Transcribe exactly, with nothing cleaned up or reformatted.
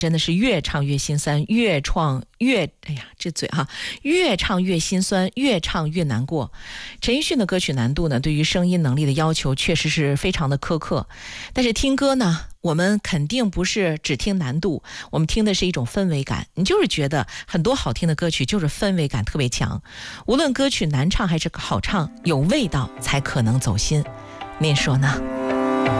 真的是越唱越心酸，越创越哎呀这嘴哈，越唱越心酸，越唱越难过。陈奕迅的歌曲难度呢，对于声音能力的要求确实是非常的苛刻。但是听歌呢，我们肯定不是只听难度，我们听的是一种氛围感。你就是觉得很多好听的歌曲就是氛围感特别强，无论歌曲难唱还是好唱，有味道才可能走心。您说呢？